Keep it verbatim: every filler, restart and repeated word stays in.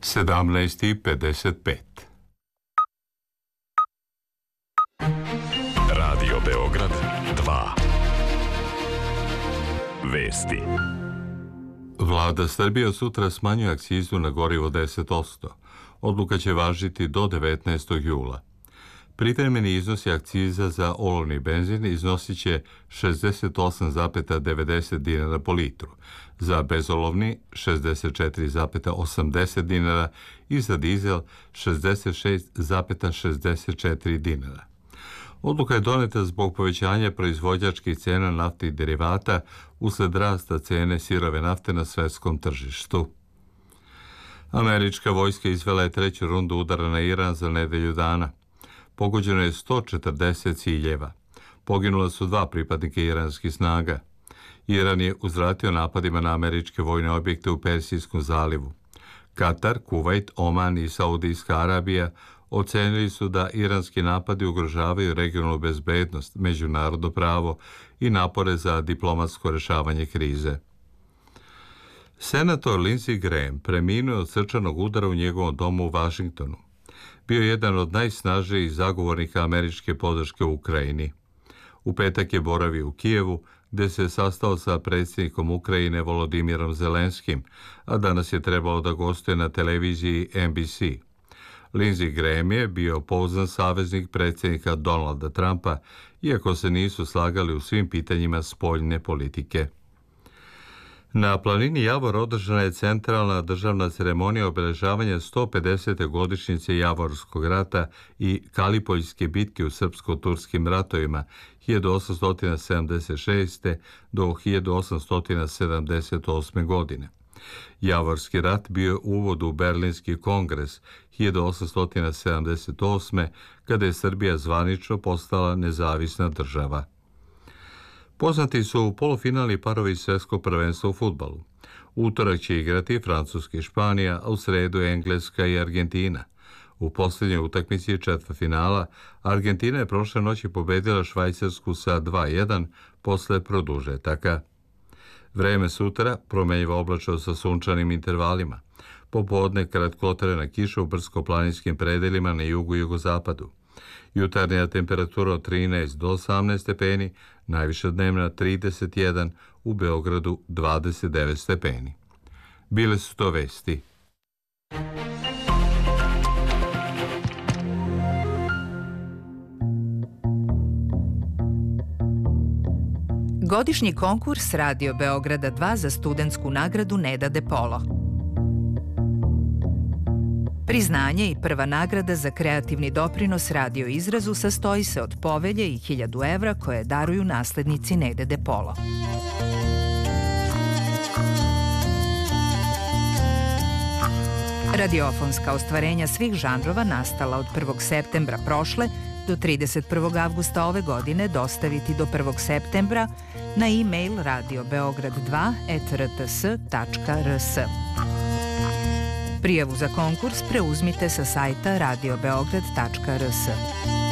sedamnaest i pedeset pet. Radio Beograd dva. Vesti. Vlada Srbije od sutra smanjuje akcizu na gorivo deset posto. Odluka će važiti do devetnaestog jula. Privremeni iznosi akciza za olovni benzin iznosit će šezdeset osam zarez devedeset dinara po litru, za bezolovni šezdeset četiri zarez osamdeset dinara i za dizel šezdeset šest zarez šezdeset četiri dinara. Odluka je doneta zbog povećanja proizvođačkih cena naftnih derivata usled rasta cene sirove nafte na svetskom tržištu. Američka vojska izvela je treću rundu udara na Iran za nedelju dana. Pogođeno je sto četrdeset ciljeva. Poginula su dva pripadnika iranskih snaga. Iran je uzvratio napadima na američke vojne objekte u Persijskom zalivu. Katar, Kuvajt, Oman i Saudijska Arabija ocenili su da iranski napadi ugrožavaju regionalnu bezbednost, međunarodno pravo i napore za diplomatsko rešavanje krize. Senator Lindsey Graham preminuo od srčanog udara u njegovom domu u Vašingtonu. Bio je jedan od najsnažnijih zagovornika američke podrške u Ukrajini. U petak je boravio u Kijevu, gde se sastao sa predsjednikom Ukrajine Volodimirom Zelenskim, a danas je trebalo da gostuje na televiziji N B C. Lindsey Graham je bio pouzdan saveznik predsjednika Donalda Trumpa, iako se nisu slagali u svim pitanjima spoljne politike. Na planini Javor održana je centralna državna ceremonija obeležavanja sto pedesete godišnjice Javorskog rata i Kalipoljske bitke u srpsko-turskim ratovima hiljadu osamsto sedamdeset šeste. do hiljadu osamsto sedamdeset osme. godine. Javorski rat bio je uvod u Berlinski kongres hiljadu osamsto sedamdeset osme. kada je Srbija zvanično postala nezavisna država. Poznati su polufinalni parovi svjetskog prvenstva u fudbalu. Utorak će igrati Francuska i Španija, a u sredu Engleska i Argentina. U posljednjoj utakmici četvrtfinala Argentina je prošle noći pobedila Švajcarsku sa dva jedan posle produžetaka. Vreme sutra promenjivo oblačno sa sunčanim intervalima. Popodne kratkotrajna kiša u brdsko-planinskim predelima na jugu i jugozapadu. Jutarnja temperatura od trinaest do osamnaest stepeni, najviša dnevna trideset jedan, u Beogradu dvadeset devet stepeni. Bile su to vesti. Godišnji konkurs Radio Beograda dva za studentsku nagradu Neda De Polo. Priznanje i prva nagrada za kreativni doprinos radio izrazu sastoji se od povelje i hiljadu evra koje daruju naslednici Nede De Polo. Radiofonska ostvarenja svih žanrova nastala od prvog septembra prošle do trideset prvog avgusta ove godine dostaviti do prvog septembra na e-mail radio beograd dva at r t s tačka r s. Prijavu za konkurs preuzmite sa sajta radio beograd tačka r s.